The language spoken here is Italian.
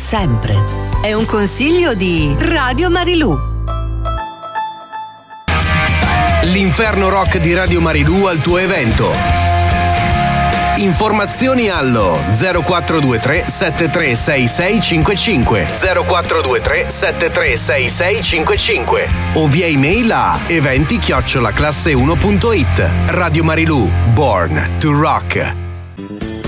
sempre. È un consiglio di Radio Marilù. L'Inferno Rock di Radio Marilù al tuo evento. Informazioni allo 0423 736655 0423 736655 o via email a eventi@classe1.it. Radio Marilù, Born to Rock.